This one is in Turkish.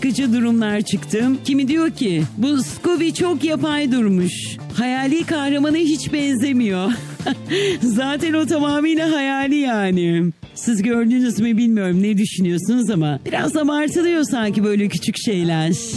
sıkıcı durumlar çıktı. Kimi diyor ki bu Scooby çok yapay durmuş. Hayali kahramana hiç benzemiyor. Zaten o tamamıyla hayali yani. Siz gördünüz mü bilmiyorum, ne düşünüyorsunuz ama biraz abartılıyor sanki böyle küçük şeyler.